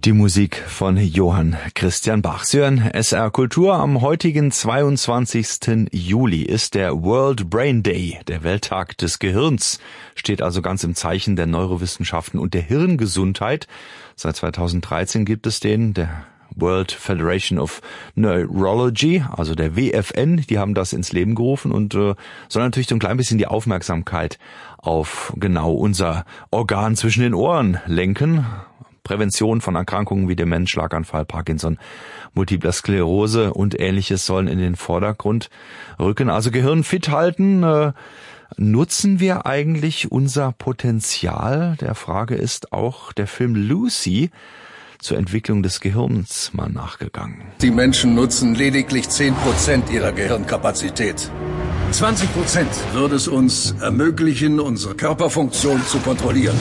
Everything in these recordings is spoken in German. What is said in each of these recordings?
Die Musik von Johann Christian Bach. Sie hören SR Kultur. Am heutigen 22. Juli ist der World Brain Day, der Welttag des Gehirns. Steht also ganz im Zeichen der Neurowissenschaften und der Hirngesundheit. Seit 2013 gibt es den, der World Federation of Neurology, also der WFN, die haben das ins Leben gerufen und soll natürlich so ein klein bisschen die Aufmerksamkeit auf genau unser Organ zwischen den Ohren lenken. Prävention von Erkrankungen wie Demenz, Schlaganfall, Parkinson, Multipler Sklerose und Ähnliches sollen in den Vordergrund rücken. Also Gehirn fit halten. Nutzen wir eigentlich unser Potenzial? Der Frage ist auch der Film Lucy zur Entwicklung des Gehirns mal nachgegangen. Die Menschen nutzen lediglich 10% ihrer Gehirnkapazität. 20% würde es uns ermöglichen, unsere Körperfunktion zu kontrollieren.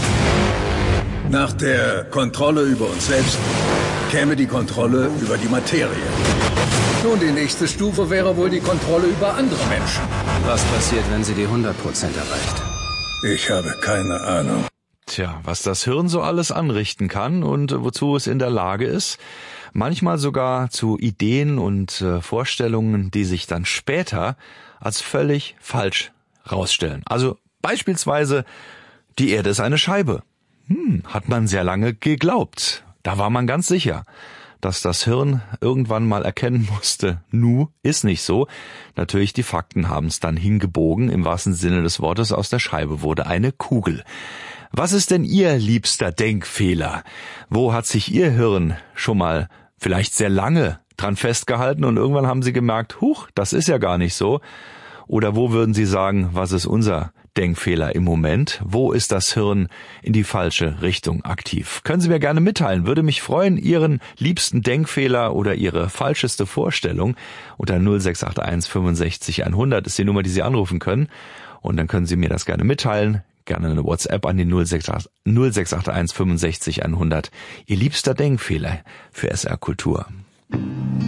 Nach der Kontrolle über uns selbst käme die Kontrolle über die Materie. Nun, die nächste Stufe wäre wohl die Kontrolle über andere Menschen. Was passiert, wenn sie die 100% erreicht? Ich habe keine Ahnung. Tja, was das Hirn so alles anrichten kann und wozu es in der Lage ist. Manchmal sogar zu Ideen und Vorstellungen, die sich dann später als völlig falsch rausstellen. Also beispielsweise, die Erde ist eine Scheibe. Hat man sehr lange geglaubt. Da war man ganz sicher, dass das Hirn irgendwann mal erkennen musste, ist nicht so. Natürlich, die Fakten haben es dann hingebogen, im wahrsten Sinne des Wortes, aus der Scheibe wurde eine Kugel. Was ist denn Ihr liebster Denkfehler? Wo hat sich Ihr Hirn schon mal vielleicht sehr lange dran festgehalten und irgendwann haben Sie gemerkt, das ist ja gar nicht so? Oder wo würden Sie sagen, was ist unser Denkfehler im Moment? Wo ist das Hirn in die falsche Richtung aktiv? Können Sie mir gerne mitteilen. Würde mich freuen, Ihren liebsten Denkfehler oder Ihre falscheste Vorstellung. Unter 0681 65 100 ist die Nummer, die Sie anrufen können. Und dann können Sie mir das gerne mitteilen. Gerne eine WhatsApp an die 0681 65 100. Ihr liebster Denkfehler für SR Kultur.